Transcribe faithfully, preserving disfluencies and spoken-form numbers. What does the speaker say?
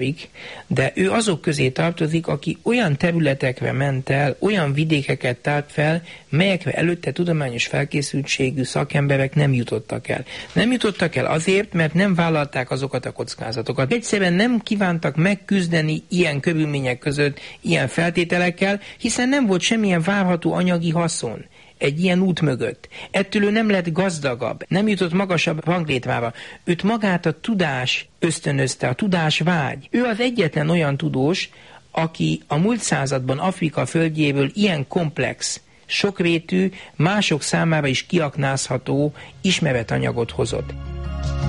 de ő azok közé tartozik, aki olyan területekre ment el, olyan vidékeket tárt fel, melyekre előtte tudományos felkészültségű szakemberek nem jutottak el. Nem jutottak el azért, mert nem vállalták azokat a kockázatokat. Egyszerűen nem kívántak megküzdeni ilyen körülmények között, ilyen feltételekkel, hiszen nem volt semmilyen várható anyagi haszon egy ilyen út mögött. Ettől ő nem lett gazdagabb, nem jutott magasabb ranglétrára. Őt magát a tudás ösztönözte, a tudásvágy. Ő az egyetlen olyan tudós, aki a múlt században Afrika földjéből ilyen komplex, sokrétű, mások számára is kiaknázható ismeretanyagot hozott.